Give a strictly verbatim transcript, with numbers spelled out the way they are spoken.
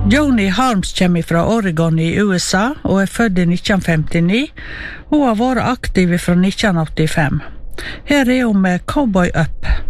Joni Harms kommer fra Oregon i U S A og er født i nitten femtini. Hun har vært aktiv fra nitten åttifem. Her er hun med Cowboy Up.